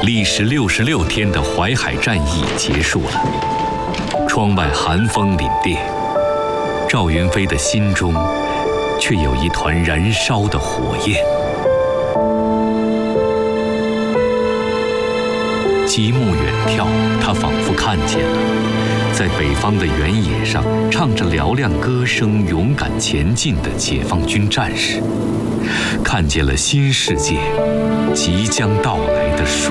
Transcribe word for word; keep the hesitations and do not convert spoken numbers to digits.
历时六十六天的淮海战役结束了，窗外寒风凛冽，赵云飞的心中却有一团燃烧的火焰。极目远眺，他仿佛看见了，在北方的原野上唱着嘹亮歌声、勇敢前进的解放军战士，看见了新世界即将到来的曙